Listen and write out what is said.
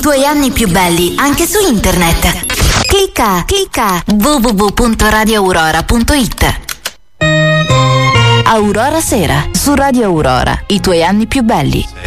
tuoi anni più belli anche su internet. Clicca www.radioaurora.it. Aurora Sera su Radio Aurora, i tuoi anni più belli.